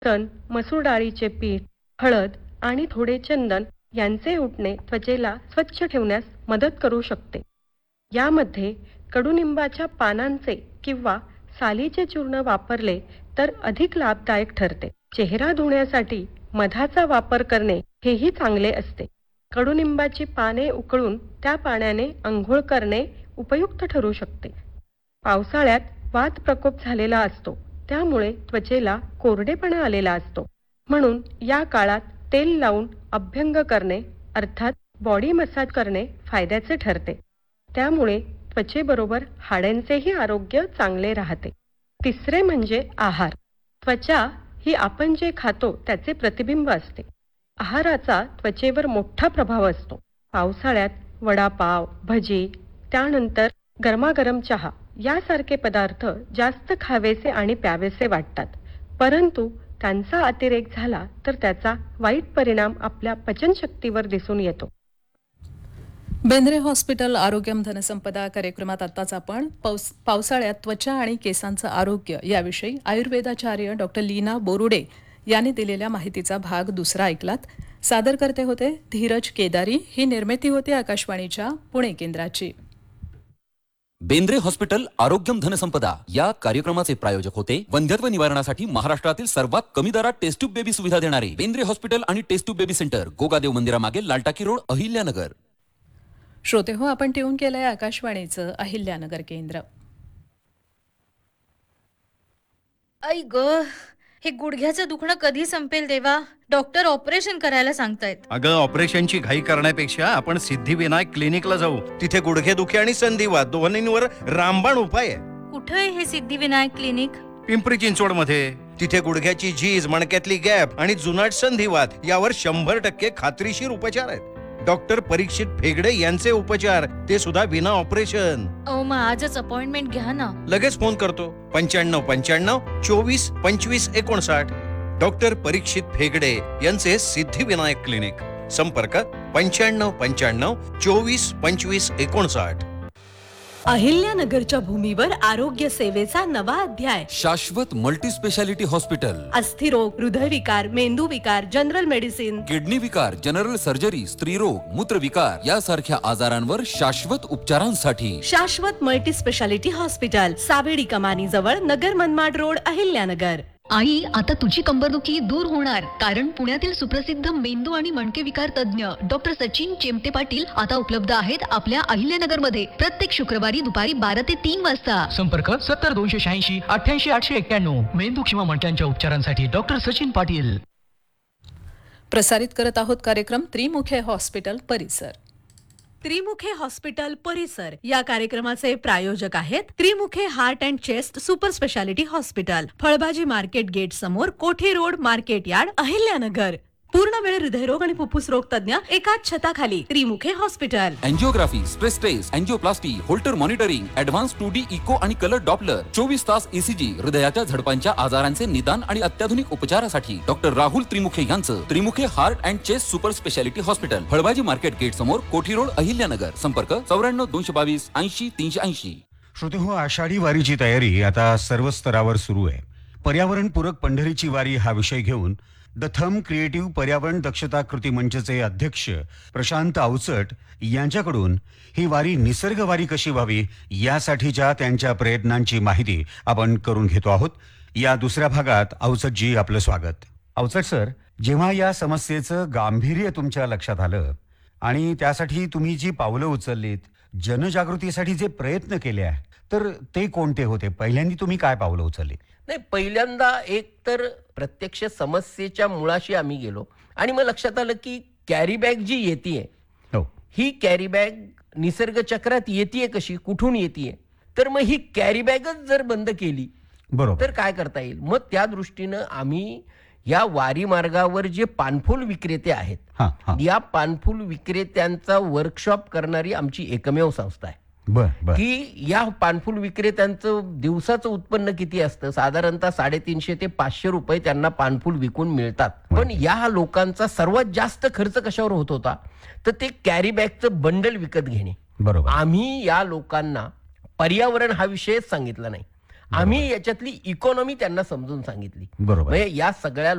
तण, मसूर डाळीचे पीठ, हळद आणि थोडे चंदन यांचे उटणे त्वचेला स्वच्छ ठेवण्यास मदत करू शकते. यामध्ये कडुनिंबाच्या पानांचे किंवा सालीचे चूर्ण वापरले तर अधिक लाभदायक ठरते. चेहरा धुण्यासाठी मधाचा वापर करणे हेही चांगले असते. कडुनिंबाची पाने उकळून त्या पाण्याने अंघोळ करणे उपयुक्त ठरू शकते. पावसाळ्यात वात प्रकोप झालेला असतो, त्यामुळे त्वचेला कोरडेपणा आलेला असतो. म्हणून या काळात तेल लावून अभ्यंग करणे अर्थात बॉडी मसाज करणे फायद्याचे ठरते. त्यामुळे त्वचेबरोबर हाडांचेही आरोग्य चांगले राहते. तिसरे म्हणजे आहार. त्वचा ही आपण जे खातो त्याचे प्रतिबिंब असते. आहाराचा त्वचेवर मोठा प्रभाव असतो. पावसाळ्यात वडापाव, भजी, त्यानंतर गरमागरम चहा यासारखे पदार्थ जास्त खावेसे आणि प्यावेसे वाटतात. परंतु त्यांचा अतिरेक झाला तर त्याचा वाईट परिणाम आपल्या पचनशक्तीवर दिसून येतो. बेंद्रे हॉस्पिटल आरोग्यम धनसंपदा कार्यक्रमात आत्ताच आपण पावसाळ्यात त्वचा आणि केसांचं आरोग्य याविषयी आयुर्वेदाचार्य डॉक्टर लीना बोरुडे यांनी दिलेल्या माहितीचा भाग दुसरा ऐकलात. सादर करते होते धीरज केदारी. ही निर्मिती होती आकाशवाणीच्या पुणे केंद्राची. बेंद्रे हॉस्पिटल आरोग्यम धनसंपदा या कार्यक्रमाचे प्रायोजक होते वंध्यत्व निवारणासाठी महाराष्ट्रातील सर्वात कमी दरात टेस्ट ट्यूब बेबी सुविधा देणारे बेंद्रे हॉस्पिटल आणि taste tube baby centre, Gogadev मंदिरामागे, लालटाकी road, Ahilyanagar. श्रोते हो, आपण ट्यून केलंय आकाशवाणीचं अहिल्यानगर केंद्र. आई ग, हे गुडघ्याचं दुखणं कधी संपेल देवा? डॉक्टर ऑपरेशन करायला सांगतायत. अगं, ऑपरेशनची घाई करण्यापेक्षा आपण सिद्धिविनायक क्लिनिकला जाऊ. तिथे गुडघेदुखी आणि संधिवात दोन्हींवर रामबाण उपाय आहे. कुठे आहे हे सिद्धिविनायक क्लिनिक? पिंपरी चिंचवड मध्ये. तिथे गुडघ्याची झीज, मणक्यातली गॅप आणि जुनाट संधिवात यावर 100% खात्रीशीर उपचार आहेत. डॉक्टर परीक्षित फेगडे यांचे उपचार, ते सुद्धा विना ऑपरेशन. मग आजच अपॉइंटमेंट घ्या ना. लगेच फोन करतो. 9595 24 25 59. डॉक्टर परीक्षित फेगडे यांचे सिद्धिविनायक क्लिनिक. संपर्क 9595 24 25 59. अहिल्यानगरच्या भूमीवर आरोग्य सेवेचा नवा अध्याय. शाश्वत मल्टी स्पेशालिटी हॉस्पिटल. अस्थिरोग, हृदयविकार, मेंदूविकार, जनरल मेडिसिन, किडनी विकार, जनरल सर्जरी, स्त्रीरोग, मूत्रविकार यासारख्या आजारांवर शाश्वत उपचारांसाठी शाश्वत मल्टी स्पेशालिटी हॉस्पिटल, सावेडी कमानी जवळ, नगर मनमाड रोड, अहिल्यानगर. आई, आता तुझी कंबरदुखी दूर होणार, कारण पुण्यातील सुप्रसिद्ध मेंदू आणि मणके विकार तज्ञ डॉक्टर सचिन चेमटे पाटील आता उपलब्ध आहेत आपल्या अहिल्यानगर मध्ये. प्रत्येक शुक्रवारी दुपारी 12 ते 3 वाजता. संपर्क 70 286 88 891. मेंदू किंवा मणक्यांच्या उपचारांसाठी डॉक्टर सचिन पाटील. प्रसारित करत आहोत कार्यक्रम त्रिमुखे हॉस्पिटल परिसर. त्रिमुखे हॉस्पिटल परिसर या कार्यक्रमाचे प्रायोजक आहेत Trimukhe heart and chest super speciality hospital, फळभाजी मार्केट गेट समोर, कोठी रोड, मार्केट यार्ड, अहिल्यानगर. पूर्ण वेळ हृदयरोग आणि फुफ्फुस रोग तज्ञ एकाच छताखाली. Trimukhe hospital. Angiography, stress taste, एंजिओप्लास्टी, Holter monitoring, advance 2D eco आणि कलर डॉपलर, 24 तास ECG, हृदयाच्या झडपांच्या आजारांचे निदान आणि अत्याधुनिक उपचारासाठी डॉक्टर राहुल त्रिमुखे यांचं Trimukhe heart and chest super speciality hospital, फळभाजी मार्केट गेट समोर, कोठी रोड, अहिल्यानगर. संपर्क 94 222 80 380. श्रोतेहो, आषाढी वारीची तयारी आता सर्व स्तरावर सुरू आहे. पर्यावरणपूरक पंढरीची वारी हा विषय घेऊन द थम क्रिएटिव्ह पर्यावरण दक्षता कृती मंचचे अध्यक्ष प्रशांत अवचट यांच्याकडून ही वारी निसर्ग वारी कशी व्हावी यासाठीच्या त्यांच्या प्रयत्नांची माहिती आपण करून घेतो आहोत. या दुसऱ्या भागात अवचटजी आपलं स्वागत. अवचट सर, जेव्हा या समस्येचं गांभीर्य तुमच्या लक्षात आलं आणि त्यासाठी तुम्ही जी पावलं उचललीत, जनजागृतीसाठी जे प्रयत्न केले आहे, तर ते कोणते होते? पहिल्यांदा तुम्ही काय पावलं उचलली? नाही, पहिल्यांदा एक तर प्रत्यक्ष समस्येच्या मुळाशी आम्ही गेलो आणि मग लक्षात आलं की कॅरी बॅग जी येते, ही कॅरी बॅग निसर्ग चक्रात येते कशी, कुठून येते? तर मग ही कॅरी बॅगच जर बंद केली बरोबर तर काय करता येईल? मग त्या दृष्टीनं आम्ही या वारी मार्गावर जे पानफुल विक्रेते आहेत, या पानफुल विक्रेत्यांचा वर्कशॉप करणारी आमची एकमेव संस्था आहे. की या पानफुल विक्रेत्यांचं दिवसाचं उत्पन्न किती असतं? साधारणतः 350 ते 500 रुपये त्यांना पानफुल विकून मिळतात. पण या लोकांचा सर्वात जास्त खर्च कशावर होत होता? तर ते कॅरी बॅगचं बंडल विकत घेणे. आम्ही या लोकांना पर्यावरण हा विषयच सांगितला नाही, आम्ही याच्यातली इकॉनॉमी त्यांना समजून सांगितली. म्हणजे या सगळ्या